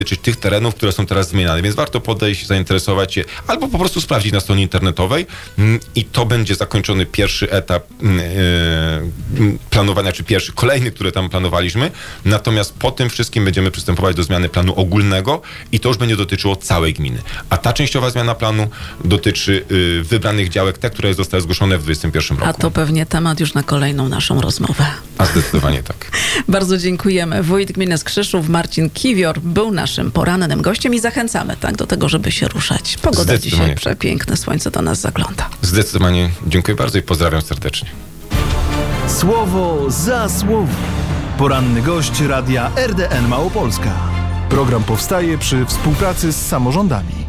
czy tych terenów, które są teraz zmieniane, więc warto podejść, zainteresować się, albo po prostu sprawdzić na stronie internetowej i to będzie zakończony pierwszy etap planowania, czy kolejny, który tam planowaliśmy, natomiast po tym wszystkim będziemy przystępować do zmiany planu ogólnego i to już będzie dotyczyło całej gminy. A ta częściowa zmiana planu dotyczy wybranych działek, te, które zostały zgłoszone w 2021 roku. A to pewnie temat już na kolejną naszą rozmowę. A zdecydowanie tak. Bardzo dziękujemy. Wójt gminy Skrzyszów, Marcin Kiwior, był naszym porannym gościem i zachęcamy do tego, żeby się ruszać. Pogoda dzisiaj przepiękna, słońce do nas zagląda. Zdecydowanie dziękuję bardzo i pozdrawiam serdecznie. Słowo za słowo. Poranny gość radia RDN Małopolska. Program powstaje przy współpracy z samorządami.